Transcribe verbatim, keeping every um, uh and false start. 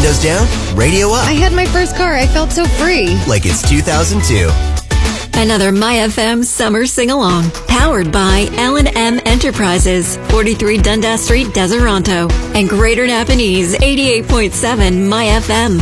windows down, radio up. I had my first car. I felt so free. Like it's two thousand two. Another My F M Summer Sing-Along. Powered by L and M Enterprises, forty-three Dundas Street, Deseronto. And Greater Napanese, eighty-eight point seven My F M.